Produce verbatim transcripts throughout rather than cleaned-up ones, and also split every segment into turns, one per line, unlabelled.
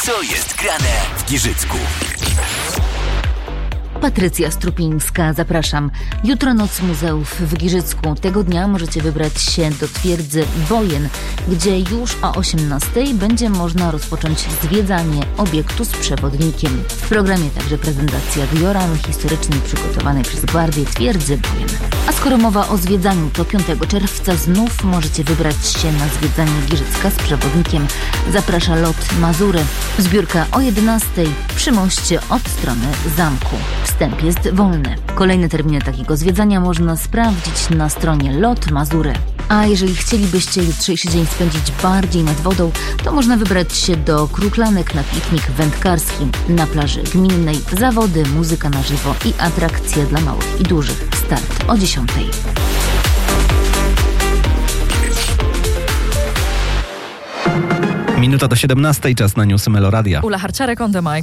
Co jest grane w Giżycku?
Patrycja Strupińska, zapraszam. Jutro noc muzeów w Giżycku. Tego dnia możecie wybrać się do twierdzy Wojen, gdzie już o osiemnastej będzie można rozpocząć zwiedzanie obiektu z przewodnikiem. W programie także prezentacja dioram historycznej przygotowanej przez Gwardię twierdzy Wojen. A skoro mowa o zwiedzaniu, to piątego czerwca znów możecie wybrać się na zwiedzanie Giżycka z przewodnikiem. Zaprasza Lot Mazury. Zbiórka o jedenastej przy moście od strony zamku. Wstęp jest wolny. Kolejne terminy takiego zwiedzania można sprawdzić na stronie Lot Mazury. A jeżeli chcielibyście jutrzejszy dzień spędzić bardziej nad wodą, to można wybrać się do Kruklanek na piknik wędkarski. Na plaży gminnej zawody, muzyka na żywo i atrakcje dla małych i dużych. Start o dziesiątej.
Minuta do siedemnastej, czas na newsy Meloradia.
Ula Harciarek on the mic.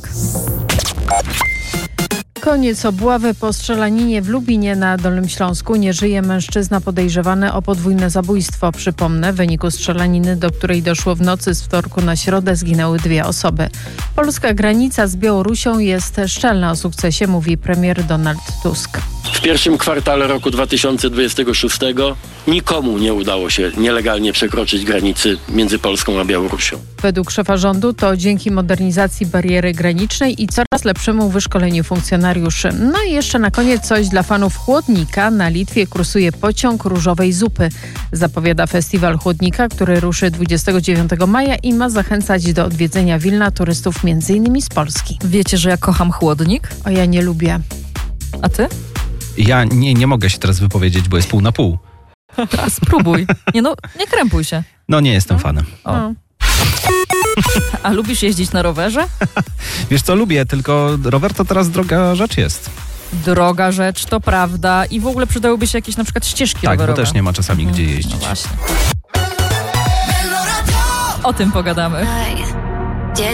Koniec obławy po strzelaninie w Lubinie na Dolnym Śląsku. Nie żyje mężczyzna podejrzewany o podwójne zabójstwo. Przypomnę, w wyniku strzelaniny, do której doszło w nocy z wtorku na środę, zginęły dwie osoby. Polska granica z Białorusią jest szczelna. O sukcesie mówi premier Donald Tusk.
W pierwszym kwartale roku dwa tysiące dwudziestego szóstego nikomu nie udało się nielegalnie przekroczyć granicy między Polską a Białorusią.
Według szefa rządu to dzięki modernizacji bariery granicznej i coraz lepszemu wyszkoleniu funkcjonariuszy. No i jeszcze na koniec coś dla fanów chłodnika. Na Litwie kursuje pociąg różowej zupy. Zapowiada festiwal chłodnika, który ruszy dwudziestego dziewiątego maja i ma zachęcać do odwiedzenia Wilna turystów między innymi z Polski.
Wiecie, że ja kocham chłodnik?
O, ja nie lubię.
A ty?
Ja nie, nie mogę się teraz wypowiedzieć, bo jest pół na pół.
Spróbuj. Nie no, nie krępuj się.
No nie jestem fanem.
O. No. A lubisz jeździć na rowerze?
Wiesz co, lubię, tylko rower to teraz droga rzecz jest.
Droga rzecz, to prawda. I w ogóle przydałyby się jakieś na przykład ścieżki
tak,
rowerowe.
Tak, bo też nie ma czasami
mhm.
gdzie jeździć.
No właśnie. O tym pogadamy.